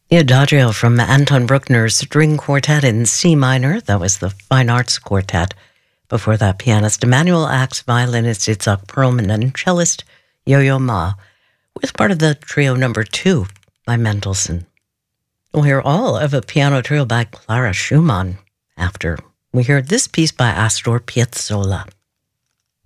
Adagio from Anton Bruckner's String Quartet in C minor. That was the Fine Arts Quartet. Before that, pianist Emanuel Ax, violinist Itzhak Perlman, and cellist Yo-Yo Ma, with part of the trio number 2 by Mendelssohn. We'll hear all of a piano trio by Clara Schumann after we hear this piece by Astor Piazzolla.